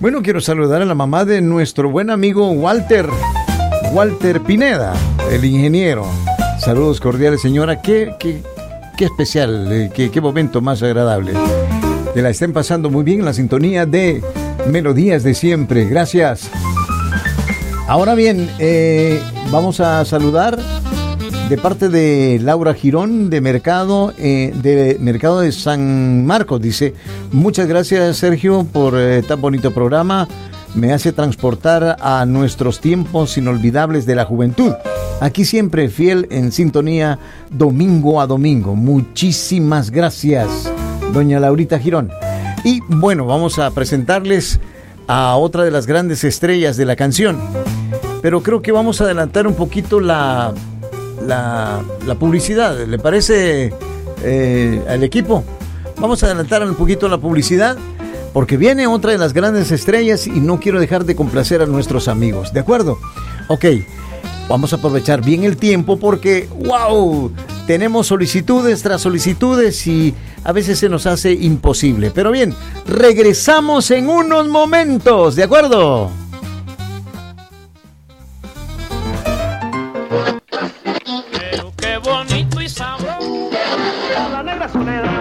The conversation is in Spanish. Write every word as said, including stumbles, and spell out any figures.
Bueno, quiero saludar a la mamá de nuestro buen amigo Walter, Walter Pineda, el ingeniero. Saludos cordiales, señora. Qué, qué, qué especial, eh, qué, qué momento más agradable. Que la estén pasando muy bien en la sintonía de Melodías de Siempre. Gracias. Ahora bien, eh, vamos a saludar de parte de Laura Girón de Mercado, eh, de Mercado de San Marcos. Dice, muchas gracias, Sergio, por eh, tan bonito programa. Me hace transportar a nuestros tiempos inolvidables de la juventud. Aquí siempre fiel en sintonía, domingo a domingo. Muchísimas gracias, doña Laurita Girón. Y bueno, vamos a presentarles a otra de las grandes estrellas de la canción. Pero creo que vamos a adelantar un poquito la, la, la publicidad. ¿Le parece eh, al equipo? Vamos a adelantar un poquito la publicidad, porque viene otra de las grandes estrellas y no quiero dejar de complacer a nuestros amigos. ¿De acuerdo? Ok, vamos a aprovechar bien el tiempo porque, wow, tenemos solicitudes tras solicitudes y a veces se nos hace imposible. Pero bien, regresamos en unos momentos, ¿de acuerdo? Pero qué bonito y sabroso. La negra sonera.